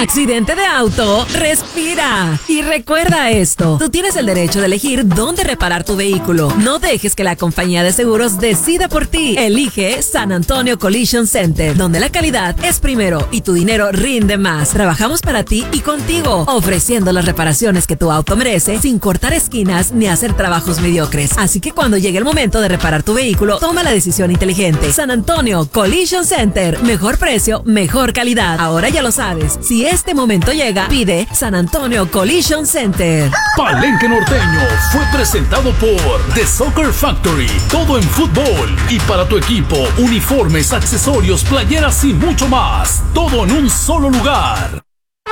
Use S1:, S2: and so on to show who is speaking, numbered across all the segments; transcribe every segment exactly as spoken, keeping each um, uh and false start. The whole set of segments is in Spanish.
S1: ¿Accidente de auto? Respira. Y recuerda esto, tú tienes el derecho de elegir dónde reparar tu vehículo. No dejes que la compañía de seguros decida por ti. Elige San Antonio Collision Center, donde la calidad es primero y tu dinero rinde más. Trabajamos para ti y contigo, ofreciendo las reparaciones que tu auto merece sin cortar esquinas ni hacer trabajos mediocres. Así que cuando llegue el momento de reparar tu vehículo, toma la decisión inteligente. San Antonio Collision Center, mejor precio, mejor calidad. Ahora ya lo sabes, si este momento llega, pide San Antonio Collision Center.
S2: Palenque Norteño fue presentado por The Soccer Factory, todo en fútbol. Y para tu equipo, uniformes, accesorios, playeras y mucho más, todo en un solo lugar.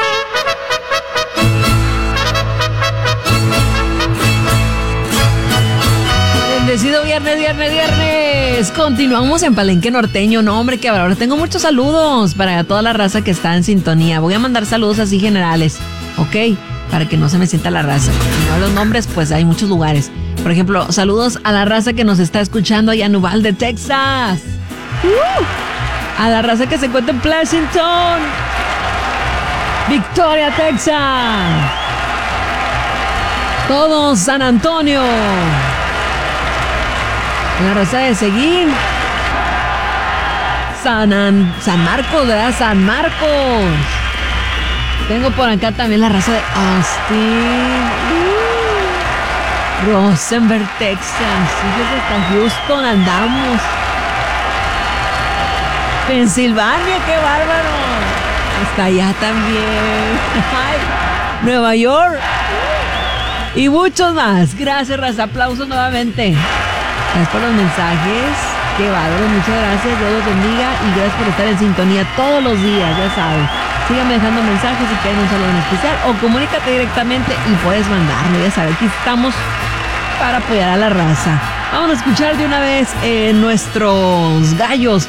S1: Bendecido viernes, viernes, viernes. Continuamos en Palenque Norteño. No, hombre, que ahora tengo muchos saludos para toda la raza que está en sintonía. Voy a mandar saludos así generales, ¿ok? Para que no se me sienta la raza. Si no los nombres, pues hay muchos lugares. Por ejemplo, saludos a la raza que nos está escuchando allá en Uvalde, Texas. Uh, a la raza que se encuentra en Pleasanton, Victoria, Texas. Todos San Antonio. La raza de Seguín. San, An- San Marcos, ¿verdad? San Marcos. Tengo por acá también la raza de Austin. Uh, Rosenberg, Texas. Fíjese, hasta Houston andamos. Pensilvania, qué bárbaro. Hasta allá también. Ay, Nueva York. Y muchos más. Gracias, raza. Aplausos nuevamente. Gracias por los mensajes. Qué bárbaro, muchas gracias. Dios los bendiga y gracias por estar en sintonía todos los días, ya sabes. Síganme dejando mensajes si quieren un saludo en especial o comunícate directamente y puedes mandarme. Ya sabes, aquí estamos para apoyar a la raza. Vamos a escuchar de una vez eh, nuestros gallos